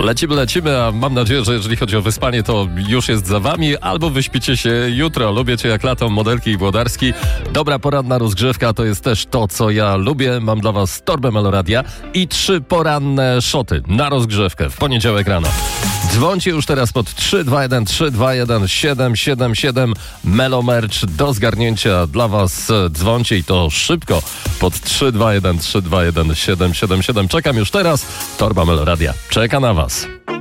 Lecimy, a mam nadzieję, że jeżeli chodzi o wyspanie, to już jest za wami, albo wyśpicie się jutro. Lubię cię jak lato, Modelki i Włodarski. Dobra poranna rozgrzewka to jest też to, co ja lubię. Mam dla was torbę Meloradia i 3 poranne szoty na rozgrzewkę w poniedziałek rano. Dzwońcie już teraz pod 321 321 777 Melo Merch do zgarnięcia dla was. Dzwońcie i to szybko pod 321 321 777. Czekam już teraz. Torba Meloradia czeka na was.